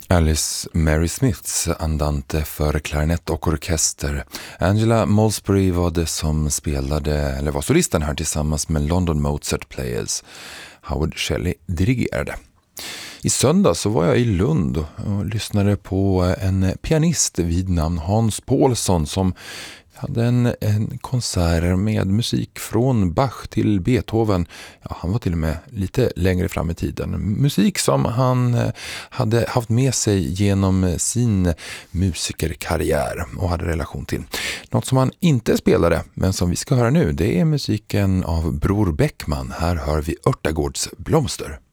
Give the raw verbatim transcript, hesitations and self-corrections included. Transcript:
Alice Mary Smiths andante för klarinett och orkester. Angela Molesbury var det som spelade, eller var solisten här tillsammans med London Mozart Players. Howard Shelley dirigerade. I söndag så var jag i Lund och lyssnade på en pianist vid namn Hans Paulsson som hade en, en konsert med musik från Bach till Beethoven. Ja, han var till och med lite längre fram i tiden. Musik som han hade haft med sig genom sin musikerkarriär och hade relation till. Något som han inte spelade, men som vi ska höra nu, det är musiken av Bror Bäckman. Här hör vi Örtagårds blomster.